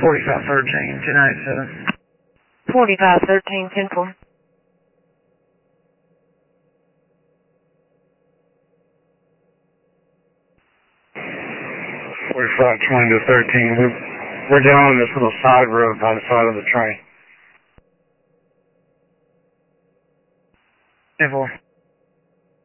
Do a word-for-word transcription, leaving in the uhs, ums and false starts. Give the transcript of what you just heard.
forty-five thirteen, ten eighty-seven. forty-five thirteen, ten four. forty-five twenty to thirteen. We're, we're down on this little side road by the side of the train. ten four.